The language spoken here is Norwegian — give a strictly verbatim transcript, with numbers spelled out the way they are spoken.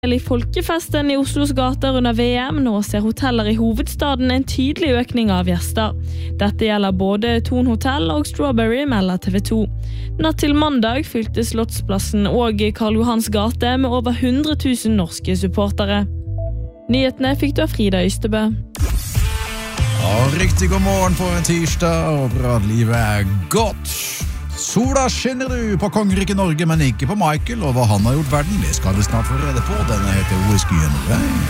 I folkefesten I Oslos gater under V M. Nå ser hoteller I hovedstaden en tydelig økning av gjester. Dette gjelder både Thon Hotel og Strawberry, melder T V to. Natt til mandag fylte Slottsplassen og Karl Johans gate med over hundre tusen norske supportere. Nyhetene fikk du av Frida Ystebø. Ja, riktig god morgen på en tirsdag, og bra at livet er godt. Sola skinner du på kongeriket Norge, men ikke på Michael, og hva han har gjort verden, det skal vi snart få rede på. Denne heter Whiskyen.